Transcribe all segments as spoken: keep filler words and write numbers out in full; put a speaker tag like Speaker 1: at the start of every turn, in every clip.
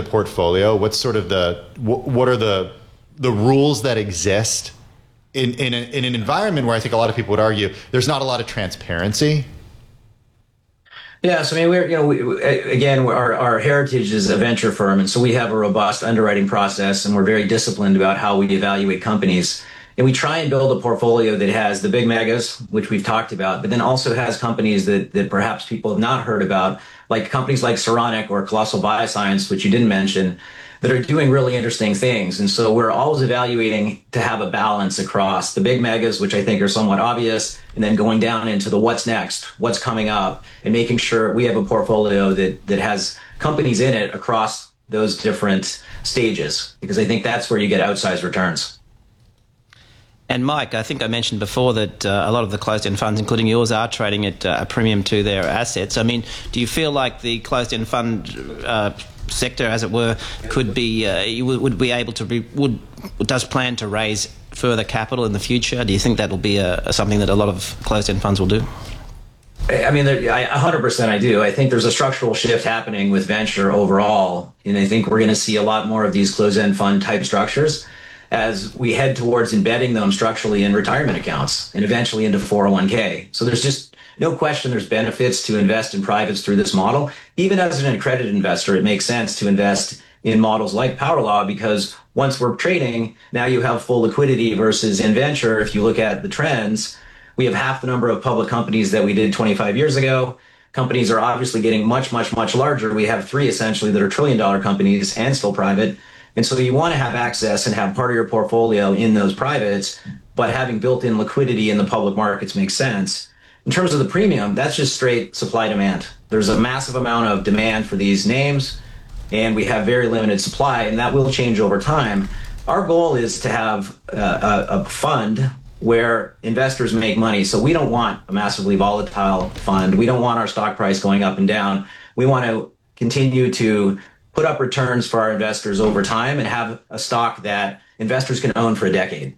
Speaker 1: portfolio? What's sort of the wh- what are the the rules that exist in in, a, in an environment where I think a lot of people would argue there's not a lot of transparency?
Speaker 2: Yeah, so I mean, we're, you know, we, again, our, our heritage is a venture firm, and so we have a robust underwriting process, and we're very disciplined about how we evaluate companies. And we try and build a portfolio that has the big megas, which we've talked about, but then also has companies that, that perhaps people have not heard about, like companies like Saronic or Colossal Bioscience, which you didn't mention, that are doing really interesting things. And so we're always evaluating to have a balance across the big megas, which I think are somewhat obvious, and then going down into the what's next, what's coming up, and making sure we have a portfolio that, that has companies in it across those different stages, because I think that's where you get outsized returns.
Speaker 3: And Mike, I think I mentioned before that uh, a lot of the closed-end funds, including yours, are trading at uh, a premium to their assets. I mean, do you feel like the closed-end fund uh, sector, as it were, could be uh, you would be able to be would does plan to raise further capital in the future? Do you think that will be a, a something that a lot of closed-end funds will do?
Speaker 2: I mean, I, one hundred percent I do. I think there's a structural shift happening with venture overall, and I think we're going to see a lot more of these closed-end fund type structures as we head towards embedding them structurally in retirement accounts and eventually into four oh one k. So there's just no question there's benefits to invest in privates through this model. Even as an accredited investor, it makes sense to invest in models like PowerLaw, because once we're trading, now you have full liquidity versus in venture. If you look at the trends, we have half the number of public companies that we did twenty-five years ago. Companies are obviously getting much, much, much larger. We have three essentially that are trillion dollar companies and still private. And so you want to have access and have part of your portfolio in those privates, but having built-in liquidity in the public markets makes sense. In terms of the premium, that's just straight supply demand. There's a massive amount of demand for these names, and we have very limited supply, and that will change over time. Our goal is to have a, a fund where investors make money. So we don't want a massively volatile fund. We don't want our stock price going up and down. We want to continue to put up returns for our investors over time and have a stock that investors can own for a decade.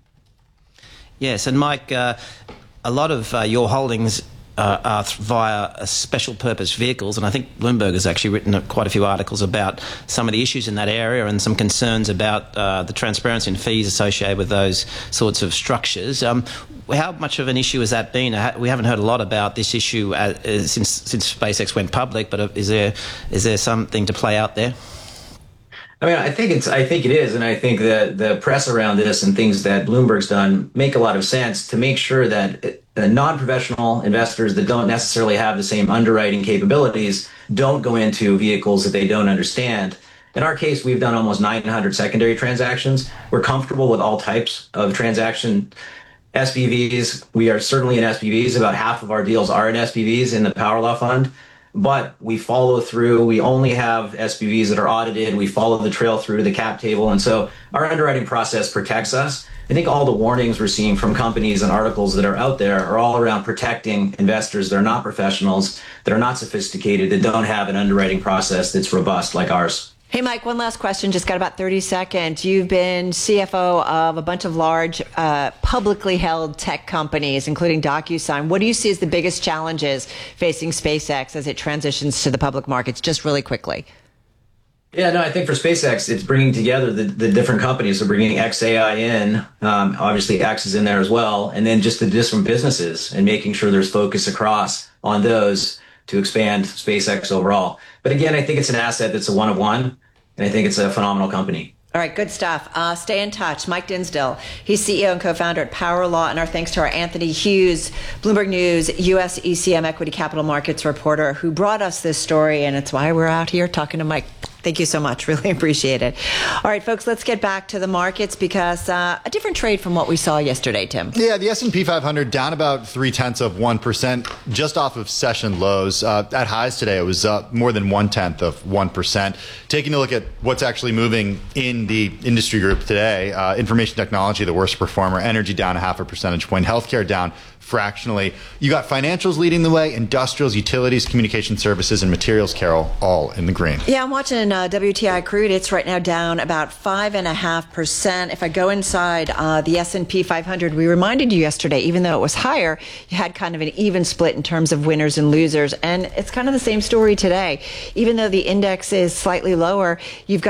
Speaker 3: Yes, and Mike, uh, a lot of uh, your holdings uh, are th- via uh, special purpose vehicles, and I think Bloomberg has actually written quite a few articles about some of the issues in that area and some concerns about uh, the transparency and fees associated with those sorts of structures. Um, how much of an issue has that been? We haven't heard a lot about this issue uh, since since SpaceX went public, but is there is there something to play out there?
Speaker 2: I mean, I think it's, I think it is. And I think that the press around this and things that Bloomberg's done make a lot of sense to make sure that uh, non-professional investors that don't necessarily have the same underwriting capabilities don't go into vehicles that they don't understand. In our case, we've done almost nine hundred secondary transactions. We're comfortable with all types of transaction. S P Vs, we are certainly in S P Vs. About half of our deals are in S P Vs in the PowerLaw Fund. But we follow through. We only have S P Vs that are audited. We follow the trail through to the cap table. And so our underwriting process protects us. I think all the warnings we're seeing from companies and articles that are out there are all around protecting investors that are not professionals, that are not sophisticated, that don't have an underwriting process that's robust like ours.
Speaker 4: Hey, Mike, one last question. Just got about thirty seconds. You've been C F O of a bunch of large uh, publicly held tech companies, including DocuSign. What do you see as the biggest challenges facing SpaceX as it transitions to the public markets? Just really quickly.
Speaker 2: Yeah, no, I think for SpaceX, it's bringing together the, the different companies. So bringing X A I in, um, obviously X is in there as well, and then just the different businesses and making sure there's focus across on those to expand SpaceX overall. But again, I think it's an asset that's a one of one. And I think it's a phenomenal company.
Speaker 4: All right, good stuff. Uh, stay in touch. Mike Dinsdale, he's C E O and co-founder at PowerLaw. And our thanks to our Anthony Hughes, Bloomberg News, U S E C M Equity Capital Markets reporter, who brought us this story. And it's why we're out here talking to Mike. Thank you so much. Really appreciate it. All right, folks, let's get back to the markets because uh, a different trade from what we saw yesterday, Tim.
Speaker 1: Yeah, the S and P five hundred down about three-tenths of one percent just off of session lows. Uh, at highs today, it was up more than one-tenth of one percent. Taking a look at what's actually moving in the industry group today, uh, information technology, the worst performer, energy down a half a percentage point, healthcare down fractionally. You got financials leading the way, industrials, utilities, communication services, and materials, Carol, all in the green.
Speaker 4: Yeah, I'm watching uh, W T I crude. It's right now down about five and a half percent. If I go inside uh, the S and P five hundred, we reminded you yesterday, even though it was higher, you had kind of an even split in terms of winners and losers. And it's kind of the same story today. Even though the index is slightly lower, you've got